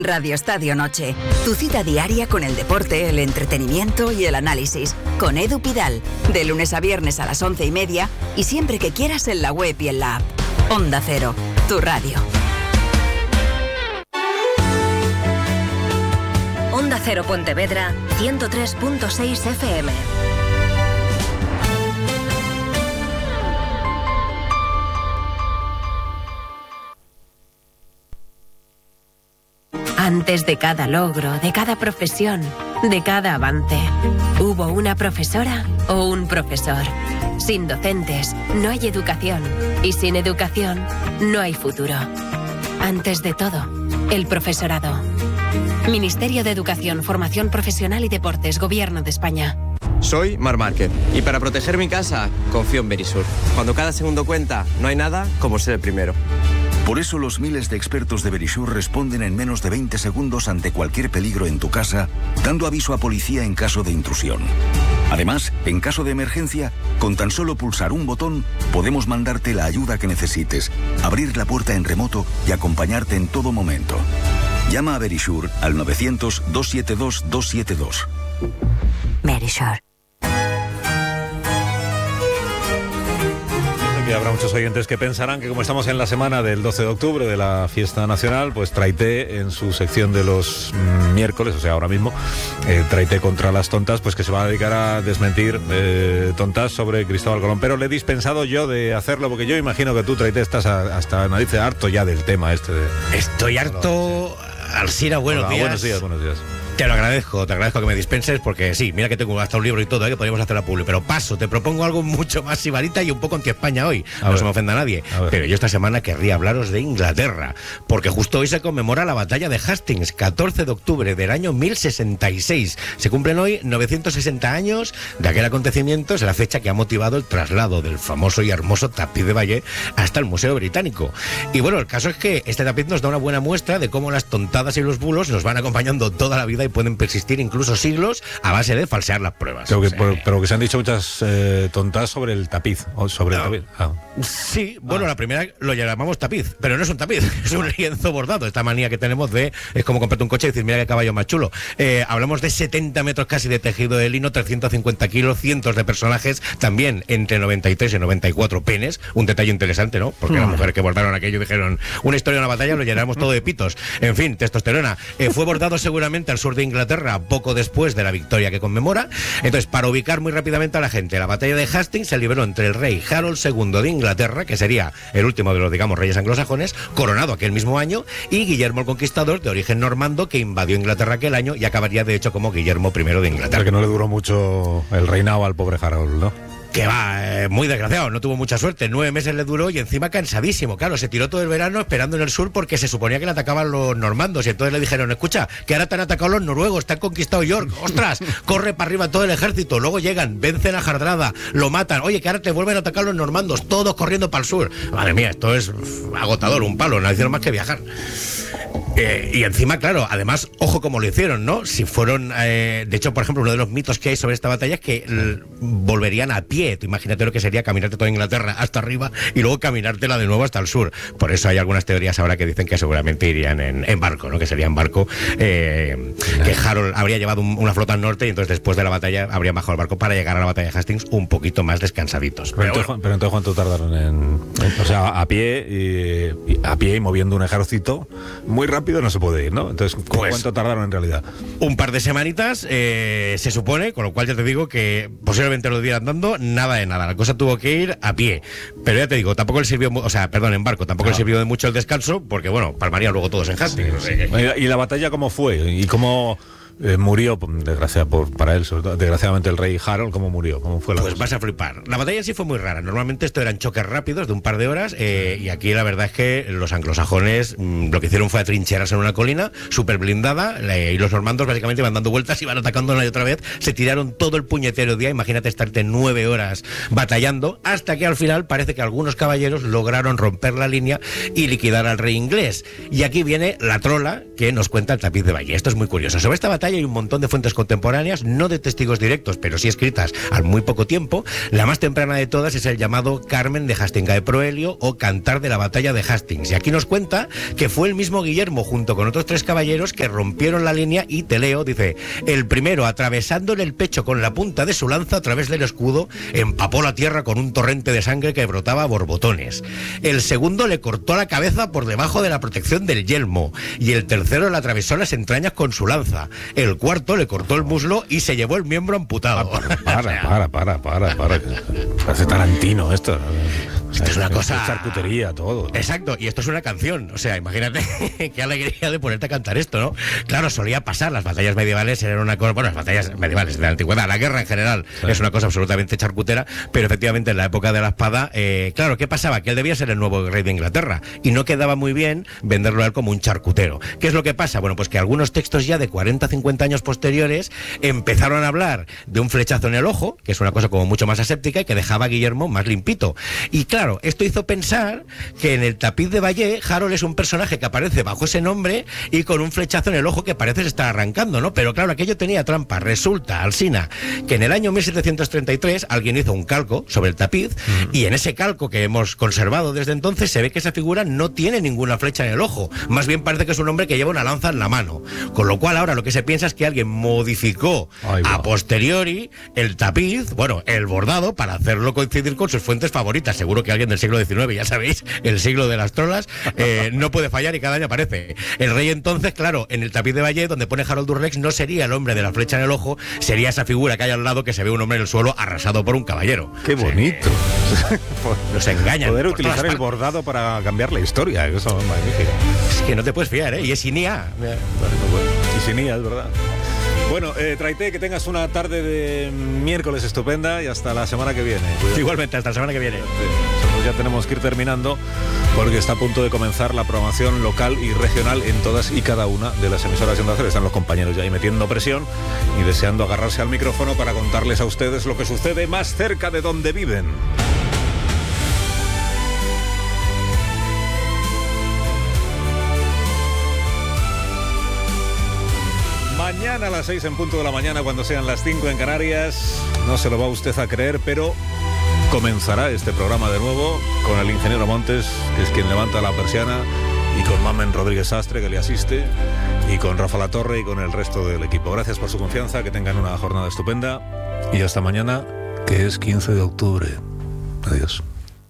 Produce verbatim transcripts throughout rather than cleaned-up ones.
Radio Estadio Noche, tu cita diaria con el deporte, el entretenimiento y el análisis. Con Edu Pidal, de lunes a viernes a las once y media y siempre que quieras en la web y en la app. Onda Cero, tu radio. Onda Cero Pontevedra, ciento tres punto seis F M. Antes de cada logro, de cada profesión, de cada avance, hubo una profesora o un profesor. Sin docentes, no hay educación. Y sin educación, no hay futuro. Antes de todo, el profesorado. Ministerio de Educación, Formación Profesional y Deportes, Gobierno de España. Soy Mar Márquez y para proteger mi casa, confío en Verisur. Cuando cada segundo cuenta, no hay nada como ser el primero. Por eso los miles de expertos de Verisur responden en menos de veinte segundos ante cualquier peligro en tu casa, dando aviso a policía en caso de intrusión. Además, en caso de emergencia, con tan solo pulsar un botón, podemos mandarte la ayuda que necesites, abrir la puerta en remoto y acompañarte en todo momento. Llama a Verisur al novecientos, doscientos setenta y dos, doscientos setenta y dos. Verisur. Y habrá muchos oyentes que pensarán que como estamos en la semana del doce de octubre de la fiesta nacional, pues Traité en su sección de los mm, miércoles, o sea ahora mismo, eh, Traité contra las tontas, pues que se va a dedicar a desmentir eh, tontas sobre Cristóbal Colón. Pero le he dispensado yo de hacerlo porque yo imagino que tú, Traité, estás a, hasta narices harto ya del tema este de... Estoy harto... Alsina, buenos Hola, días. Buenos días, buenos días. Te lo agradezco, te agradezco que me dispenses porque sí, mira que tengo hasta un libro y todo, ¿eh? Que podríamos hacer la publi, pero paso, te propongo algo mucho más sibarita y un poco anti-España hoy, a no ver. Se me ofenda a nadie, a pero yo esta semana querría hablaros de Inglaterra, porque justo hoy se conmemora la batalla de Hastings, catorce de octubre del año mil sesenta y seis, se cumplen hoy novecientos sesenta años de aquel acontecimiento, es la fecha que ha motivado el traslado del famoso y hermoso tapiz de Bayeux hasta el Museo Británico. Y bueno, el caso es que este tapiz nos da una buena muestra de cómo las tontadas y los bulos nos van acompañando toda la vida y pueden persistir incluso siglos a base de falsear las pruebas. Pero que, o sea, pero, pero que se han dicho muchas eh, tontas sobre el tapiz. O sobre no. el tapiz. Ah. Sí, bueno, ah. la primera lo llamamos tapiz, pero no es un tapiz, es un lienzo bordado. Esta manía que tenemos de, es como comprarte un coche y decir, mira qué caballo más chulo. Eh, hablamos de setenta metros casi de tejido de lino, trescientos cincuenta kilos, cientos de personajes, también entre noventa y tres y noventa y cuatro penes. Un detalle interesante, ¿no? Porque mm. las mujeres que bordaron aquello dijeron, una historia de una batalla, lo llenamos todo de pitos. En fin, testosterona. Eh, fue bordado seguramente al sur de Inglaterra poco después de la victoria que conmemora. Entonces, para ubicar muy rápidamente a la gente, la batalla de Hastings se libró entre el rey Harold segundo de Inglaterra, que sería el último de los, digamos, reyes anglosajones, coronado aquel mismo año, y Guillermo el Conquistador, de origen normando, que invadió Inglaterra aquel año y acabaría de hecho como Guillermo primero de Inglaterra. Porque no le duró mucho el reinado al pobre Harold, ¿no? Que va, eh, muy desgraciado, no tuvo mucha suerte, nueve meses le duró y encima cansadísimo, claro, se tiró todo el verano esperando en el sur porque se suponía que le atacaban los normandos y entonces le dijeron, escucha, que ahora te han atacado los noruegos, te han conquistado York, ostras, corre para arriba todo el ejército, luego llegan, vencen a Hardrada, lo matan, oye, que ahora te vuelven a atacar los normandos, todos corriendo para el sur, madre mía, esto es agotador, un palo, no hicieron más que viajar. Eh, y encima, claro, además, ojo como lo hicieron, ¿no? Si fueron, eh, de hecho, por ejemplo, uno de los mitos que hay sobre esta batalla es que l- volverían a pie. Tú imagínate lo que sería caminarte toda Inglaterra hasta arriba y luego caminártela de nuevo hasta el sur. Por eso hay algunas teorías ahora que dicen que seguramente irían en, en barco, ¿no? Que sería en barco, eh, que Harold habría llevado un, una flota al norte y entonces después de la batalla habrían bajado el barco para llegar a la batalla de Hastings un poquito más descansaditos. Pero, Pero, entonces, bueno. pero entonces ¿cuánto tardaron en, en o sea, a pie y, y a pie y moviendo un ejército muy rápido no se puede ir, ¿no? Entonces, Pues- ¿cuánto tardaron en realidad? Un par de semanitas, eh, se supone, con lo cual ya te digo que posiblemente lo dieran andando, nada de nada. La cosa tuvo que ir a pie. Pero ya te digo, tampoco le sirvió, mu- o sea, perdón, en barco, tampoco Ah. le sirvió de mucho el descanso, porque bueno, palmarían luego todos en Hastings. o sea que- ¿Y la batalla cómo fue? ¿Y cómo eh, murió, desgracia por, para él, sobre todo, desgraciadamente el rey Harold, cómo murió? ¿Cómo fue la Pues cosa? vas a flipar. La batalla en sí fue muy rara. Normalmente esto eran choques rápidos de un par de horas eh, y aquí la verdad es que los anglosajones mm, lo que hicieron fue atrincherarse en una colina súper blindada eh, y los normandos básicamente iban dando vueltas, iban atacando una y otra vez, se tiraron todo el puñetero día, imagínate estarte nueve horas batallando, hasta que al final parece que algunos caballeros lograron romper la línea y liquidar al rey inglés. Y aquí viene la trola que nos cuenta el tapiz de Bayeux. Esto es muy curioso. Sobre esta batalla batalla y un montón de fuentes contemporáneas, no de testigos directos, pero sí escritas al muy poco tiempo. La más temprana de todas es el llamado Carmen de Hastinga de Proelio o Cantar de la batalla de Hastings. Y aquí nos cuenta que fue el mismo Guillermo, junto con otros tres caballeros, que rompieron la línea y, te leo, dice, el primero, atravesándole el pecho con la punta de su lanza a través del escudo, empapó la tierra con un torrente de sangre que brotaba a borbotones. El segundo le cortó la cabeza por debajo de la protección del yelmo. Y el tercero le atravesó las entrañas con su lanza. El cuarto le cortó el muslo y se llevó el miembro amputado. Ah, para, para, para, para, para. Parece Tarantino esto. Esto es una cosa... charcutería, todo. Exacto, y esto es una canción. O sea, imagínate qué alegría de ponerte a cantar esto, ¿no? Claro, solía pasar, las batallas medievales eran una cosa... Bueno, las batallas medievales de la antigüedad, la guerra en general, sí, es una cosa absolutamente charcutera, pero efectivamente en la época de la espada, eh, claro, ¿qué pasaba? Que él debía ser el nuevo rey de Inglaterra, y no quedaba muy bien venderlo a él como un charcutero. ¿Qué es lo que pasa? Bueno, pues que algunos textos ya de cuarenta a cincuenta años posteriores empezaron a hablar de un flechazo en el ojo, que es una cosa como mucho más aséptica y que dejaba a Guillermo más limpito. Y claro, Claro, esto hizo pensar que en el tapiz de Vallée, Harold es un personaje que aparece bajo ese nombre y con un flechazo en el ojo que parece estar arrancando, ¿no? Pero claro, aquello tenía trampa. Resulta, Alsina, que en el año mil setecientos treinta y tres alguien hizo un calco sobre el tapiz uh-huh. y en ese calco que hemos conservado desde entonces se ve que esa figura no tiene ninguna flecha en el ojo. Más bien parece que es un hombre que lleva una lanza en la mano. Con lo cual ahora lo que se piensa es que alguien modificó Ay, a posteriori el tapiz, bueno, el bordado, para hacerlo coincidir con sus fuentes favoritas. Seguro que alguien del siglo diecinueve, ya sabéis, el siglo de las trolas, eh, no puede fallar y cada año aparece. El rey entonces, claro, en el tapiz de Vallée, donde pone Harold Durrex, no sería el hombre de la flecha en el ojo, sería esa figura que hay al lado que se ve un hombre en el suelo arrasado por un caballero. ¡Qué bonito! Sí. Nos engañan. Poder utilizar el bordado para cambiar la historia, eso es magnífico. Es que no te puedes fiar, ¿eh? Y es Inia. Bueno, bueno. Y sin I A, es verdad. Bueno, eh, Traité, que tengas una tarde de miércoles estupenda y hasta la semana que viene. Cuidado. Igualmente, hasta la semana que viene. Sí, nosotros ya tenemos que ir terminando porque está a punto de comenzar la programación local y regional en todas y cada una de las emisoras de Onda Cero. Están los compañeros ya ahí metiendo presión y deseando agarrarse al micrófono para contarles a ustedes lo que sucede más cerca de donde viven. Mañana a las seis en punto de la mañana, cuando sean las cinco en Canarias, no se lo va usted a creer, pero comenzará este programa de nuevo con el ingeniero Montes, que es quien levanta la persiana, y con Mamen Rodríguez Sastre, que le asiste, y con Rafa Latorre y con el resto del equipo. Gracias por su confianza, que tengan una jornada estupenda y hasta mañana, que es quince de octubre. Adiós.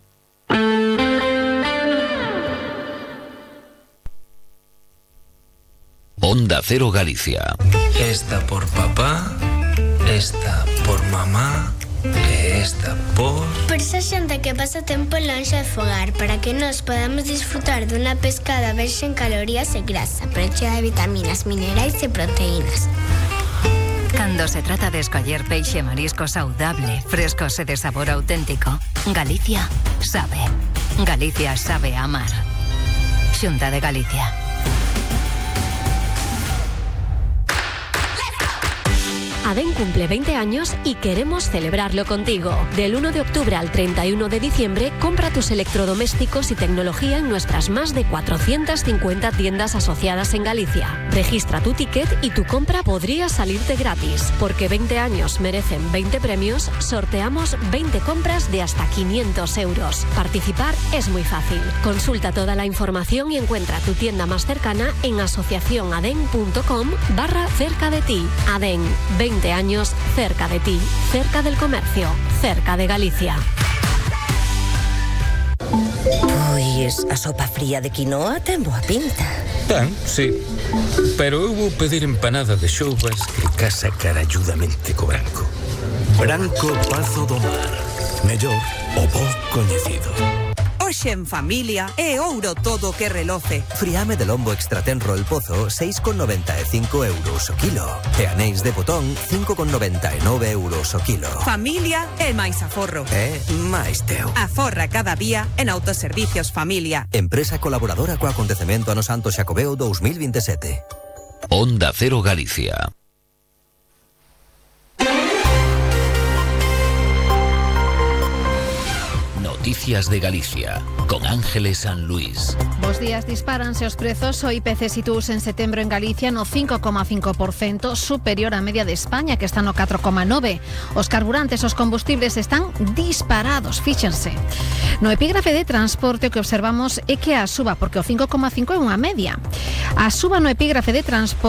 Onda Cero Galicia. Esta por papá, esta por mamá, esta por... Por esa xente que pasa tempo lonxe de fogar, para que nos podamos disfrutar dunha pescada verxe en calorías e grasa, pero chea de vitaminas, minerais e proteínas. Cando se trata de escoller peixe e marisco saudable, frescos e de sabor auténtico, Galicia sabe. Galicia sabe amar. Xunta de Galicia. ADEN cumple veinte años y queremos celebrarlo contigo. Del uno de octubre al treinta y uno de diciembre, compra tus electrodomésticos y tecnología en nuestras más de cuatrocientas cincuenta tiendas asociadas en Galicia. Registra tu ticket y tu compra podría salirte gratis. Porque veinte años merecen veinte premios, sorteamos veinte compras de hasta quinientos euros. Participar es muy fácil. Consulta toda la información y encuentra tu tienda más cercana en asociacionaden.com barra cerca de ti. ADEN, veinte años cerca de ti, cerca del comercio, cerca de Galicia. Pois a sopa fría de quinoa ten boa pinta. Ten, sí. Pero eu vou pedir empanada de xoubas que casa caralludamente co branco. Branco Pazo do Mar. Mellor o bo coñecido. Hoxe en familia é ouro todo que reloce. Friame de lombo extratenro El Pozo, seis con noventa e cinco euros o kilo. E anéis de botón, cinco con noventa e nove euros o kilo. Familia é máis aforro. É máis teu. Aforra cada día en Autoservicios Familia. Empresa colaboradora co acontecemento ano Santo Xacobeo dos mil veintisiete. Onda Cero Galicia. Noticias de Galicia, con Ángeles San Luis. Bos días, dispáranse os prezos. O I P C sitúos en setembro en Galicia no cinco coma cinco por cento, superior á media de España, que está no catro coma nove por cento. Os carburantes, os combustibles están disparados, fíxense. No epígrafe de transporte o que observamos é que a suba, porque o cinco coma cinco é unha media. A suba no epígrafe de transporte